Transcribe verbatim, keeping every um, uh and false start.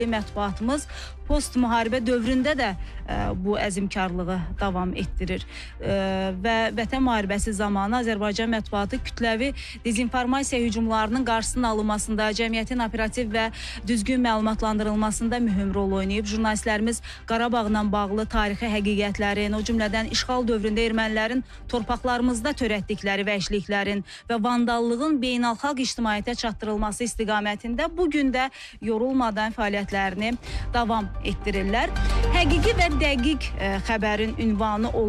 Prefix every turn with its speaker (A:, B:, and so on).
A: Mətbuatımız post-müharibə dövründə də ə, bu əzmkarlığı davam etdirir. Ə, və Vətən müharibəsi zamanı Azərbaycan mətbuatı kütləvi dezinformasiya hücumlarının qarşısının alınmasında, cəmiyyətin operativ və düzgün məlumatlandırılmasında mühüm rol oynayıb. Jurnalistlərimiz Qarabağla bağlı tarixi həqiqətlərin, o cümlədən işğal dövründə ermənilərin torpaqlarımızda törətdikləri vəhşiliklərin və vandallığın beynəlxalq ictimaiyyətə çatdırılması istiqamətində bugün də yorulmadan fəaliyyətlərini davam etdirirlər. Həqiqi və dəqiq ə, xəbərin ünvanı olur.